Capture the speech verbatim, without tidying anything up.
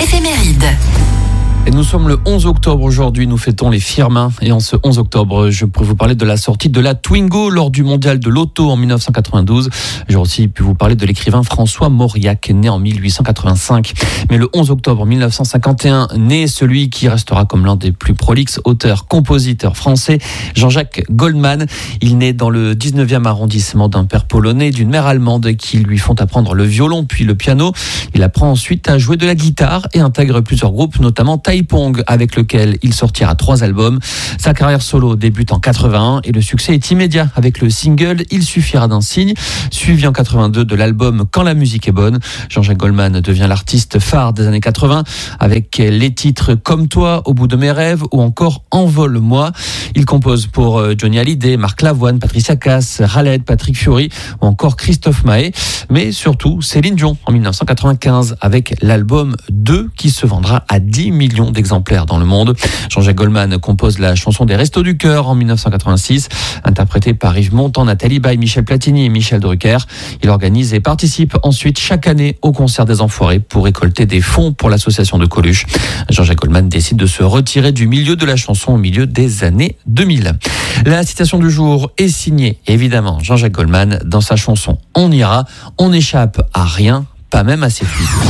éphéméride. Et nous sommes le onze octobre aujourd'hui, nous fêtons les Firmin. Et en ce onze octobre, je peux vous parler de la sortie de la Twingo lors du mondial de l'auto en dix-neuf cent quatre-vingt-douze. J'aurais aussi pu vous parler de l'écrivain François Mauriac, né en mille huit cent quatre-vingt-cinq. Mais le onze octobre mille neuf cent cinquante et un, né celui qui restera comme l'un des plus prolixes auteurs-compositeurs français, Jean-Jacques Goldman. Il naît dans le dix-neuvième arrondissement d'un père polonais, d'une mère allemande qui lui font apprendre le violon puis le piano. Il apprend ensuite à jouer de la guitare et intègre plusieurs groupes, notamment Taipong, avec lequel il sortira trois albums. Sa carrière solo débute en quatre-vingt-un et le succès est immédiat avec le single Il suffira d'un signe, suivi en quatre-vingt-deux de l'album Quand la musique est bonne. Jean-Jacques Goldman devient l'artiste phare des années quatre-vingts avec les titres Comme toi, Au bout de mes rêves ou encore Envole-moi. Il compose pour Johnny Hallyday, Marc Lavoine, Patricia Cass, Khaled, Patrick Fiori ou encore Christophe Maé, mais surtout Céline Dion en dix-neuf cent quatre-vingt-quinze avec l'album deux qui se vendra à dix millions d'exemplaires dans le monde. Jean-Jacques Goldman compose la chanson des Restos du Cœur en dix-neuf cent quatre-vingt-six, interprétée par Yves Montand, Nathalie Baye, Michel Platini et Michel Drucker. Il organise et participe ensuite chaque année au concert des Enfoirés pour récolter des fonds pour l'association de Coluche. Jean-Jacques Goldman décide de se retirer du milieu de la chanson au milieu des années deux mille. La citation du jour est signée évidemment Jean-Jacques Goldman dans sa chanson On ira, on n'échappe à rien, pas même à ses filles.